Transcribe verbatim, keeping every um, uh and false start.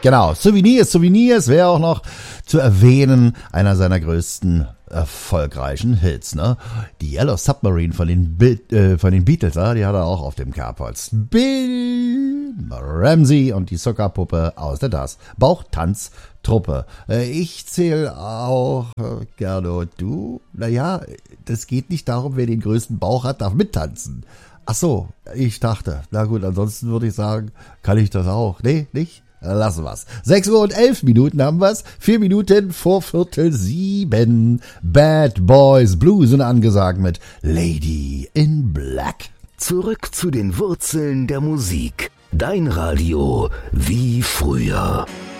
Genau, Souvenirs, Souvenirs wäre auch noch zu erwähnen, einer seiner größten erfolgreichen Hits, ne? Die Yellow Submarine von den, Be- äh, von den Beatles, ja, die hat er auch auf dem Kerbholz. Bill Ramsey und die Zuckerpuppe aus der Das Bauchtanztruppe. Äh, ich zähle auch, äh, Gerdo, du? Naja, das geht nicht darum, wer den größten Bauch hat, darf mittanzen. Ach so, ich dachte, na gut, ansonsten würde ich sagen, kann ich das auch. Nee, nicht? Lassen wir's. sechs Uhr und elf Minuten haben wir's. Vier Minuten vor Viertel sieben. Bad Boys Blues sind angesagt mit Lady in Black. Zurück zu den Wurzeln der Musik. Dein Radio wie früher.